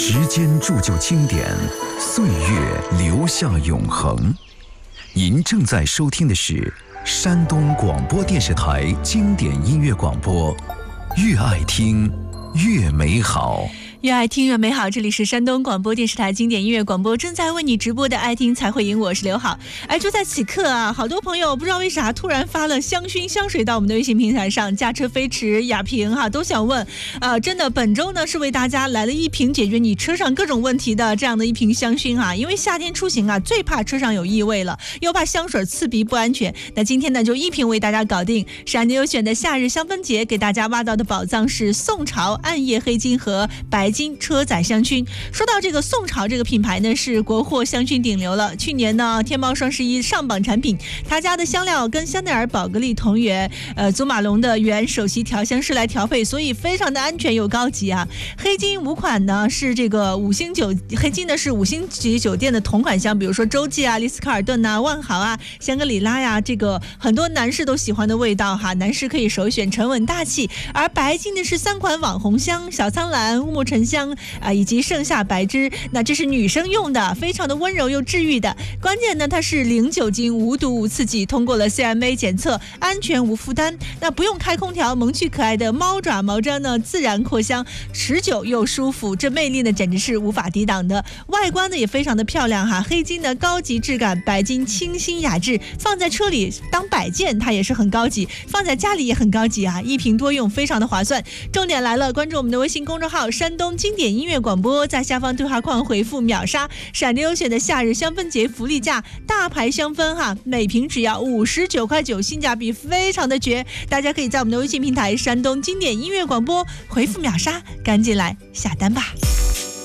时间铸就经典，岁月留下永恒。您正在收听的是山东广播电视台经典音乐广播，越爱听越美好。 越爱听越美好，这里是山东广播电视台经典音乐广播正在为你直播的爱听才会赢，我是刘好。就在此刻啊，好多朋友不知道为啥突然发了香薰香水到我们的微信平台上，驾车飞驰、雅萍都想问真的本周呢是为大家来了一瓶解决你车上各种问题的这样的一瓶香薰因为夏天出行最怕车上有异味了，又怕香水刺鼻不安全。那今天呢就一瓶为大家搞定。闪牛选的夏日香氛节给大家挖到的宝藏是宋朝暗夜黑金和白金车载香薰。说到这个宋朝这个品牌呢，是国货香薰顶流了。去年呢天猫双11上榜产品，他家的香料跟香奈儿宝格丽同源，祖马龙的原首席调香师来调配，所以非常的安全又高级啊。黑金5款呢是这个黑金呢是5星级酒店的同款香，比如说洲际丽思卡尔顿万豪香格里拉这个很多男士都喜欢的味道男士可以首选沉稳大气。而白金的是3款网红香，小苍兰、乌木沉香以及盛夏白芝，那这是女生用的，非常的温柔又治愈的。关键呢它是零酒精、无毒无刺激，通过了 CMA 检测，安全无负担。那不用开空调，萌趣可爱的猫爪毛毡呢自然扩香，持久又舒服，这魅力呢简直是无法抵挡的。外观呢也非常的漂亮黑金的高级质感，白金清新雅致，放在车里当摆件它也是很高级，放在家里也很高级一瓶多用，非常的划算。重点来了，关注我们的微信公众号山东经典音乐广播，在下方对话框回复秒杀闪电优选的夏日香氛节福利价，大牌香氛每瓶只要59.9块，性价比非常的绝。大家可以在我们的微信平台山东经典音乐广播回复秒杀，赶紧来下单吧。